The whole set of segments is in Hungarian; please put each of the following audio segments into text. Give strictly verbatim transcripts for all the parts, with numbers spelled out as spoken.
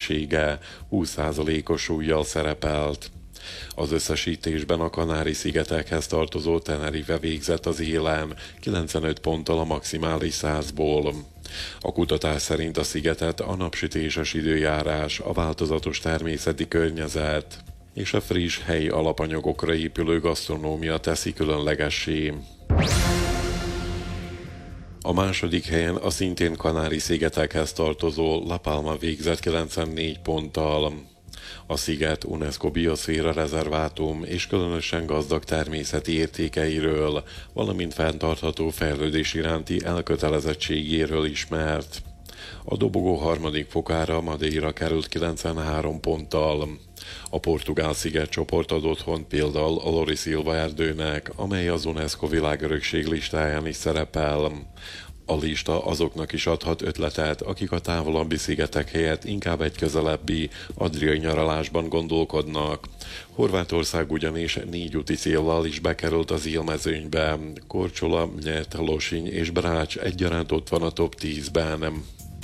felelőssége, húsz százalékos súllyal szerepelt. Az összesítésben a Kanári-szigetekhez tartozó Tenerife végzett az élen, kilencvenöt ponttal a maximális százból. A kutatás szerint a szigetet a napsütéses időjárás, a változatos természeti környezet és a friss helyi alapanyagokra épülő gasztronómia teszi különlegessé. A második helyen a szintén Kanári-szigetekhez tartozó La Palma végzett kilencvennégy ponttal. A sziget UNESCO bioszféra rezervátum és különösen gazdag természeti értékeiről, valamint fenntartható fejlődés iránti elkötelezettségéről ismert. A dobogó harmadik fokára Madeira került kilencvenhárom ponttal. A portugál szigetcsoport ad otthont például a Lori Silva erdőnek, amely az UNESCO világörökség listáján is szerepel. A lista azoknak is adhat ötletet, akik a távolabbi szigetek helyett inkább egy közelebbi, adriai nyaralásban gondolkodnak. Horvátország ugyanis négy úti céllal is bekerült az élmezőnybe. Korčula, Mljet, Losinj és Brač egyaránt ott van a top tízben.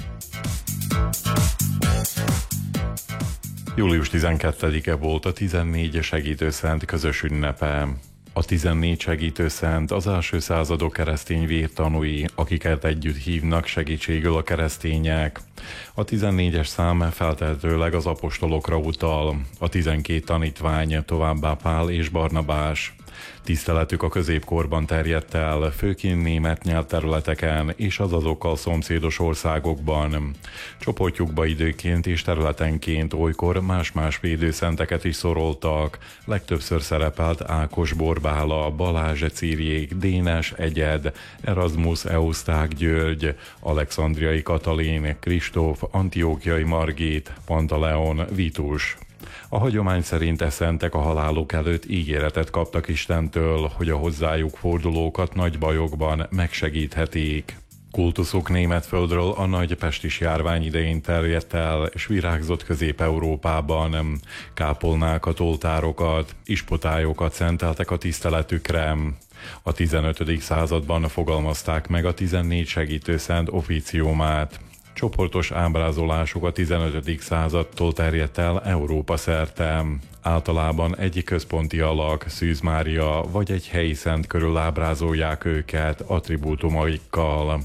július tizenkettedike volt a tizennégy segítőszent közös ünnepe. A tizennégy segítőszent az első századok keresztény vértanúi, akiket együtt hívnak segítségül a keresztények. A tizennégyes szám feltehetőleg az apostolokra utal, a tizenkét tanítvány továbbá Pál és Barnabás. Tiszteletük a középkorban terjedt el, főként német nyelvterületeken és az azokkal szomszédos országokban. Csoportjukba időként és területenként olykor más-más védőszenteket is szoroltak. Legtöbbször szerepelt Ákos Borbála, Balázs Círjék, Dénes Egyed, Erasmus Euszták György, Alexandriai Katalin, Kristóf, Antiókiai Margit, Pantaleon, Vitus. A hagyomány szerint e szentek a haláluk előtt ígéretet kaptak Istentől, hogy a hozzájuk fordulókat nagy bajokban megsegíthetik. Kultuszuk Németföldről a nagy pestis járvány idején terjedt el, és virágzott Közép-Európában. Kápolnákat, oltárokat, ispotályokat szenteltek a tiszteletükre. A tizenötödik században fogalmazták meg a tizennégy segítőszent ofíciumát. Csoportos ábrázolásuk a tizenötödik századtól terjedt el Európa szerte. Általában egy központi alak, Szűz Mária vagy egy helyi szent körül ábrázolják őket attribútumaikkal.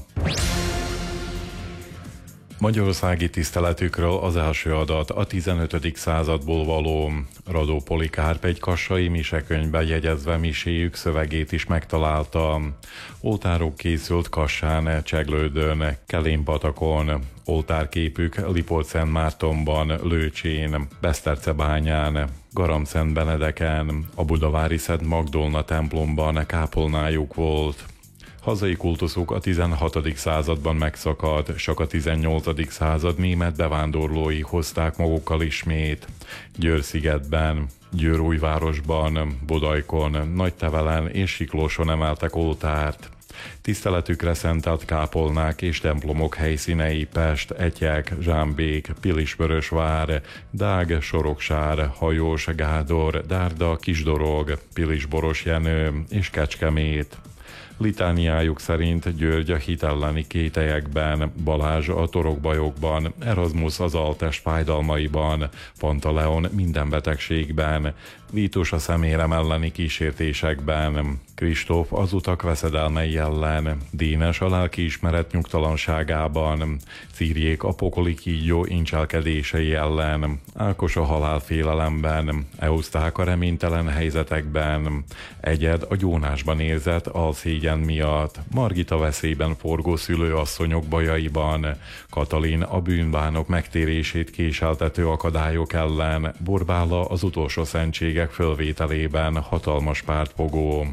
Magyarországi tiszteletükről az első adat a tizenötödik századból való. Radó Polikárp egy kassai misekönyvben jegyezve miséjük szövegét is megtalálta. Oltárok készült Kassán, Cseglődön, Kelén-patakon, oltárképük Lipót-Szentmártonban, Lőcsén, Besztercebányán, Garamszentbenedeken, a budavári Szent Magdolna templomban kápolnájuk volt. Hazai kultuszuk a tizenhatodik században megszakadt, csak a tizennyolcadik század német bevándorlói hozták magukkal ismét. Győr-szigetben, Győr-újvárosban, Bodajkon, Nagytevelen és Siklóson emeltek oltárt. Tiszteletükre szentelt kápolnák és templomok helyszínei Pest, Etyek, Zsámbék, Pilisvörösvár, Dág, Soroksár, Hajós, Gádor, Dárda, Kisdorog, Pilisborosjenő és Kecskemét. Litániájuk szerint György a hitelleni kételyekben, Balázs a torokbajokban, Erasmus az altest fájdalmaiban, Pantaleon minden betegségben, Vitus a szemérem elleni kísértésekben, Kristóf az utak veszedelmei ellen, Dénes a lelkiismeret nyugtalanságában, Círjék a pokoli kígyó incselkedései ellen, Ákos a halálfélelemben, Euszták a reménytelen helyzetekben, Egyed a gyónásban érzett alszégyen miatt, Margita veszélyben forgó szülőasszonyok bajaiban, Katalin a bűnbánok megtérését késeltető akadályok ellen, Borbála az utolsó szentségek fölvételében hatalmas pártfogó.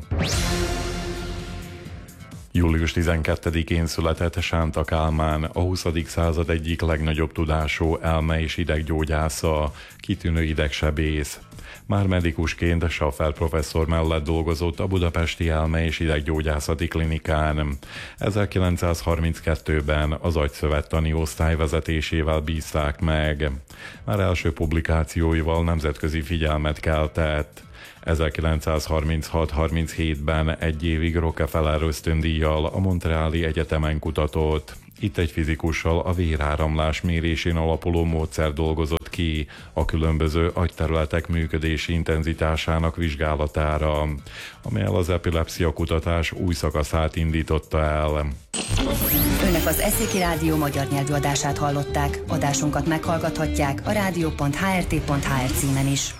július tizenkettedikén született Sánta Kálmán, a huszadik század egyik legnagyobb tudású elme- és ideggyógyásza, kitűnő idegsebész. Már medikusként Schaffer professzor mellett dolgozott a budapesti elme- és ideggyógyászati klinikán. ezerkilencszázharminckettőben az agyszövettani osztály vezetésével bízták meg. Már első publikációival nemzetközi figyelmet keltett. ezerkilencszázharminchat harminchétben egy évig Rockefeller ösztöndíjjal a Montreali Egyetemen kutatott. Itt egy fizikussal a véráramlás mérésén alapuló módszer dolgozott ki a különböző agyterületek működési intenzitásának vizsgálatára, amelyel az epilepszia kutatás új szakaszát indította el. Önök az Eszéki Rádió magyar nyelvű adását hallották. Adásunkat meghallgathatják a rádió pont há er té pont há er címen is.